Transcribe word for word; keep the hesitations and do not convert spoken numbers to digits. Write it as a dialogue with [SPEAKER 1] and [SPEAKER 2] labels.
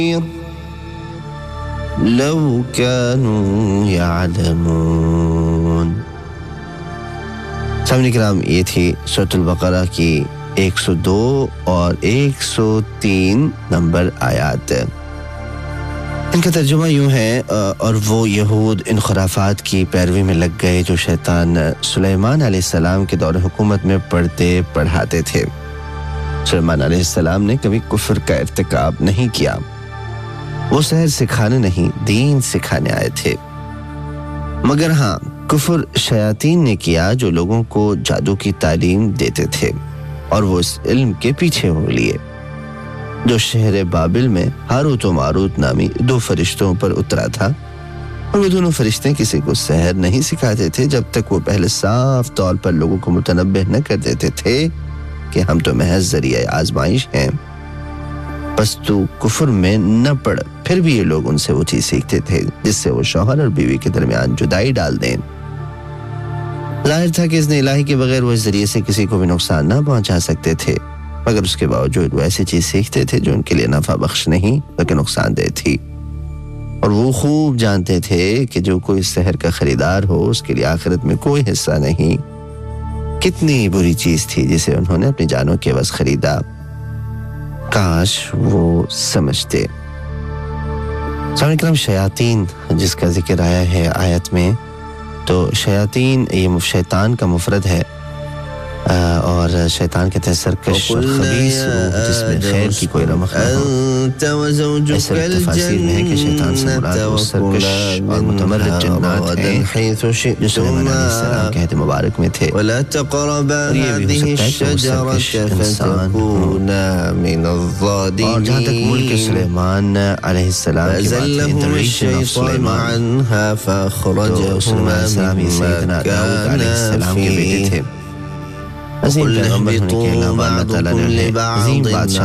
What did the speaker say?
[SPEAKER 1] لو كانوا يعلمون. سامعین کرام، یہ تھی سورۃ البقرہ کی ایک سو دو اور ایک سو تین نمبر آیات. ان کا ترجمہ یوں ہے: اور وہ یہود ان خرافات کی پیروی میں لگ گئے جو شیطان سلیمان علیہ السلام کے دور حکومت میں پڑھتے پڑھاتے تھے. سلیمان علیہ السلام نے کبھی کفر کا ارتکاب نہیں کیا. وہ سحر سکھانے نہیں، دین سکھانے آئے تھے. مگر ہاں، کفر شیاطین نے کیا جو لوگوں کو جادو کی تعلیم دیتے تھے، اور وہ اس علم کے پیچھے ہو لیے جو شہر بابل میں ہاروت و ماروت نامی دو فرشتوں پر اترا تھا. اور وہ دونوں فرشتے کسی کو سحر نہیں سکھاتے تھے جب تک وہ پہلے صاف طور پر لوگوں کو متنبہ نہ کر دیتے تھے کہ ہم تو محض ذریعہ آزمائش ہیں، بس تو کفر میں نہ پڑ. پھر بھی یہ لوگ ان سے وہ چیز سیکھتے تھے جس سے وہ شوہر اور بیوی کے درمیان جدائی ڈال دیں. ظاہر تھا کہ اس نے الہی کے بغیر وہ اس ذریعے سے کسی کو بھی نقصان نہ پہنچا سکتے تھے، مگر اس کے باوجود وہ ایسی چیز سیکھتے تھے جو ان کے لیے نفع بخش نہیں بلکہ نقصان دہ تھی. اور وہ خوب جانتے تھے کہ جو کوئی سحر کا خریدار ہو اس کے لیے آخرت میں کوئی حصہ نہیں. کتنی بری چیز تھی جسے انہوں نے اپنی جانوں کے عوض خریدا. کاش وہ سمجھتے. سامعین کرام، شیاطین جس کا ذکر آیا ہے آیت میں، تو شیاطین یہ شیطان کا مفرد ہے، اور شیطان کہتے ہیں سرکش اور خبیث روح جس میں خیر کی کوئی رمق نہ ہو. ایسے تفاسیر میں ہے کہ شیطان سے مراد وہ سرکش اور متمرد جنات ہیں جو سلیمان علیہ السلام کے عہد مبارک میں تھے. اور یہ بھی ہو سکتا ہے کہ وہ سرکش انسان ہوں. اور جہاں تک ملک سلیمان علیہ السلام کی بات ہے، the region of سلیمان، تو سلیمان علیہ السلام یہ سیدنا داؤد علیہ السلام کے بیٹے تھے. عظیم پیغمبر ہونے کے علاوہ اللہ تعالیٰ نے عظیم بادشاہ